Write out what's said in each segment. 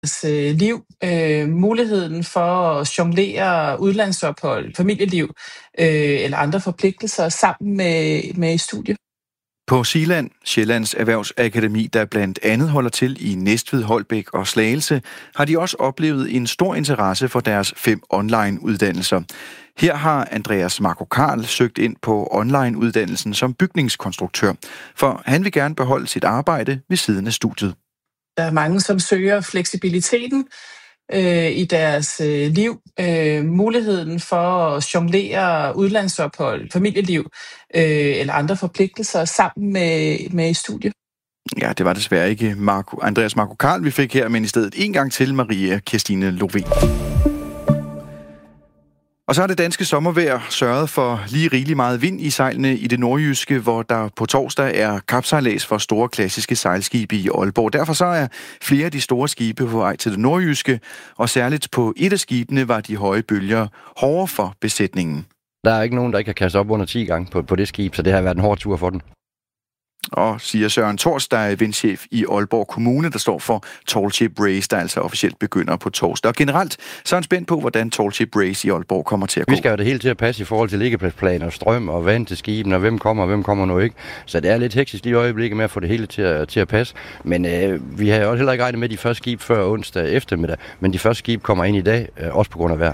liv, muligheden for at jonglere udlandsophold, familieliv eller andre forpligtelser sammen med studie. På Zealand, Sjællands Erhvervsakademi, der blandt andet holder til i Næstved, Holbæk og Slagelse, har de også oplevet en stor interesse for deres 5 online-uddannelser. Her har Andreas Marco Karl søgt ind på online-uddannelsen som bygningskonstruktør, for han vil gerne beholde sit arbejde ved siden af studiet. Der er mange, som søger fleksibiliteten i deres liv, muligheden for at jonglere udlandsophold, familieliv eller andre forpligtelser sammen med studie. Ja, det var desværre ikke Andreas Marco Karl, vi fik her, men i stedet en gang til Maria Kirstine Lovén. Og så har det danske sommervejr sørget for lige rigeligt meget vind i sejlene i det nordjyske, hvor der på torsdag er kapsejlads for store klassiske sejlskibe i Aalborg. Derfor så er flere af de store skibe på vej til det nordjyske, og særligt på et af skibene var de høje bølger hårdere for besætningen. Der er ikke nogen, der ikke kan kaste op under 10 gange på det skib, så det har været en hård tur for den. Og siger Søren Thors, der er vindchef i Aalborg Kommune, der står for Tall Ship Race, der altså officielt begynder på torsdag. Og generelt så er han spændt på, hvordan Tall Ship Race i Aalborg kommer til at gå. Vi skal jo det hele til at passe i forhold til liggepladsplaner, strøm og vand til skibene, og hvem kommer nu ikke. Så det er lidt hektisk lige i øjeblikket med at få det hele til at passe. Men vi har jo også heller ikke regnet med de første skib før onsdag eftermiddag. Men de første skib kommer ind i dag, også på grund af vejr.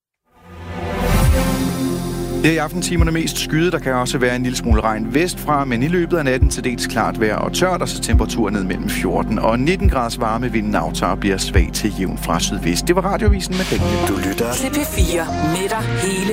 Det er i aftentimerne mest skyet. Der kan også være en lille smule regn vestfra, men i løbet af natten til dels klart vejr og tørt, og så temperaturen ned mellem 14 og 19 graders varme. Vinden aftager og bliver svag til jævn fra sydvest. Det var Radiovisen med Pengene. Du lytter til P4 med dig hele